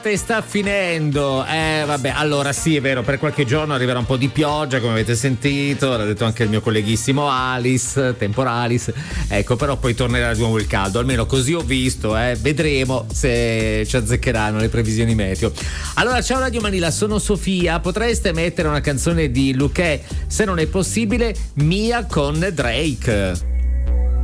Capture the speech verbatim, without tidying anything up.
Sta finendo, eh vabbè, allora sì è vero, per qualche giorno arriverà un po' di pioggia come avete sentito, l'ha detto anche il mio colleghissimo Alice, Temporalis, ecco, però poi tornerà di nuovo il caldo, almeno così ho visto, eh. Vedremo se ci azzeccheranno le previsioni meteo. Allora, ciao Radio Manila, sono Sofia, potreste mettere una canzone di Luchè, se non è possibile Mia con Drake.